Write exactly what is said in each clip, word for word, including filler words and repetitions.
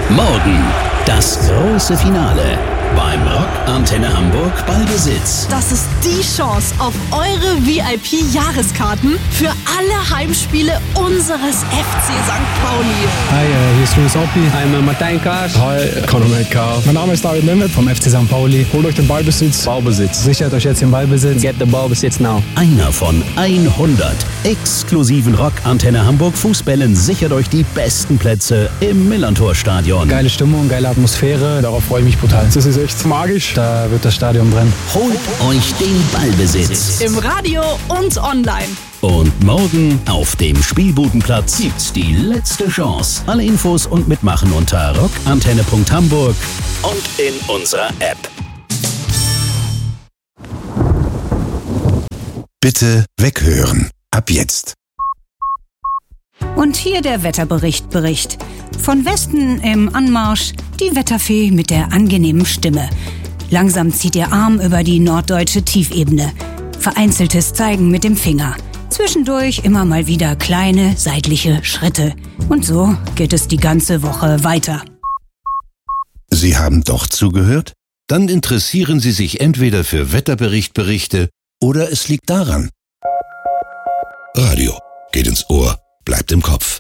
Morgen das große Finale beim Rock Antenne Hamburg Ballbesitz. Das ist die Chance auf eure V I P-Jahreskarten für alle Heimspiele unseres F C Sankt Pauli. Hi, äh, hier ist Louis Oppi. Hi, ich Martin Kaas. Hi, Conor Metcalf. Mein Name ist David Nemeth vom F C Sankt Pauli. Holt euch den Ballbesitz. Ballbesitz. Sichert euch jetzt den Ballbesitz. Get the Ballbesitz now. Einer von hundert exklusiven Rock Antenne Hamburg Fußbällen sichert euch die besten Plätze im Millantor-Stadion. Geile Stimmung, geile Atmosphäre. Darauf freue ich mich brutal. Das ist echt magisch. Da wird das Stadion brennen. Holt euch den Ballbesitz. Im Radio und online. Und morgen auf dem Spielbudenplatz gibt's die letzte Chance. Alle Infos und Mitmachen unter rockantenne punkt hamburg und in unserer App. Bitte weghören. Ab jetzt. Und hier der Wetterbericht Bericht. Von Westen im Anmarsch die Wetterfee mit der angenehmen Stimme. Langsam zieht ihr Arm über die norddeutsche Tiefebene. Vereinzeltes Zeigen mit dem Finger. Zwischendurch immer mal wieder kleine seitliche Schritte. Und so geht es die ganze Woche weiter. Sie haben doch zugehört? Dann interessieren Sie sich entweder für Wetterberichtberichte oder es liegt daran. Radio geht ins Ohr, bleibt im Kopf.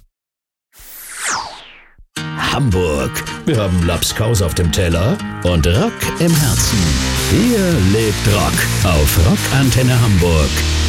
Hamburg. Wir haben Lapskaus auf dem Teller und Rock im Herzen. Hier lebt Rock auf Rock Antenne Hamburg.